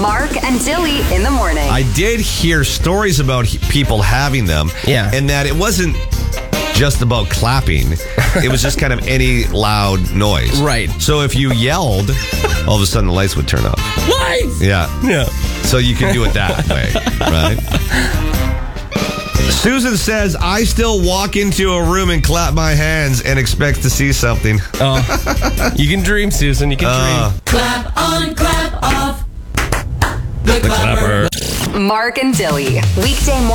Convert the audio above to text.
Mark and Dilly in the morning. I did hear stories about people having them. Yeah. And that it wasn't just about clapping. It was just kind of any loud noise. Right. So if you yelled, all of a sudden the lights would turn off. Lights! Yeah. Yeah. So you can do it that way, right? Susan says, I still walk into a room and clap my hands and expect to see something. Oh, you can dream, Susan. You can dream. Clap on, clap off. The Clapper. Mark and Dilly. Weekday morning.